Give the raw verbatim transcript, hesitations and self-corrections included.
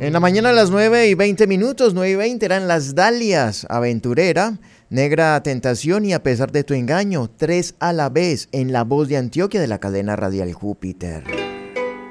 En la mañana a las nueve y veinte minutos, nueve y veinte eran Las Dalias, Aventurera, Negra Tentación y A pesar de tu engaño, tres a la vez en La Voz de Antioquia de la cadena radial Júpiter.